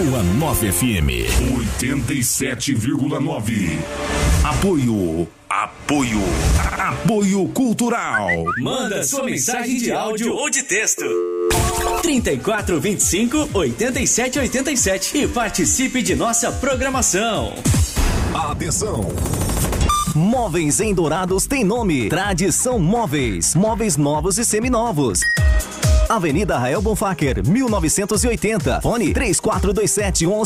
Boa Nova FM 87,9. Apoio cultural. Manda sua mensagem de áudio ou de texto. 3425-8787 e participe de nossa programação. Atenção! Móveis em Dourados tem nome. Tradição Móveis. Móveis novos e seminovos. Avenida Rael Bonfacker, 1980. Fone 3427